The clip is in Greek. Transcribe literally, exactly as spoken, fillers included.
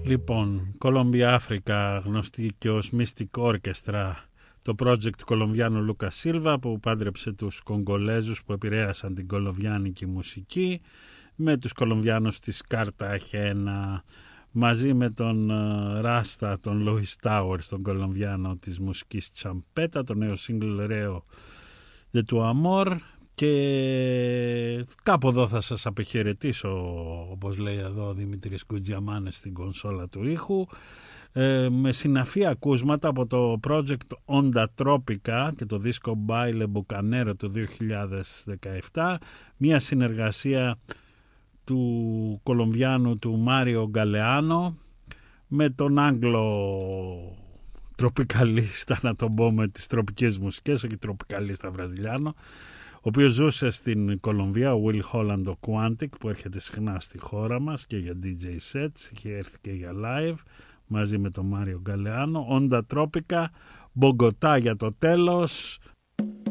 Λοιπόν, Columbia Africa, γνωστή και ως Mystic Orchestra, το project του Κολομβιάνου Λούκα Σίλβα που πάντρεψε τους Κογκολέζους που επηρέασαν την κολομβιάνικη μουσική με τους Κολομβιάνους της Καρταχένα, μαζί με τον Ράστα, τον Λούις Τάουερς, τον Κολομβιάνο της μουσικής τσαμπέτα, το νέο single Reo de tu Amor. Και κάπου εδώ θα σας απεχαιρετήσω, όπως λέει εδώ ο Δημήτρης Κουτζιαμάνες στην κονσόλα του ήχου, ε, με συναφή ακούσματα από το project Onda Tropica και το δίσκο Baile Bucanero του δύο χιλιάδες δεκαεπτά, μια συνεργασία του Κολομβιάνου του Μάριο Γκαλεάνο με τον Άγγλο τροπικαλίστα, να τον πω, με τις τροπικές μουσικές, όχι τροπικαλίστα βραζιλιάνο, ο οποίος ζούσε στην Κολομβία, ο Will Holland ο Quantic, που έρχεται συχνά στη χώρα μας και για ντι τζέι sets, είχε έρθει και για live μαζί με τον Μάριο Γκαλεάνο. Onda Tropica, Μπογκοτά για το τέλος,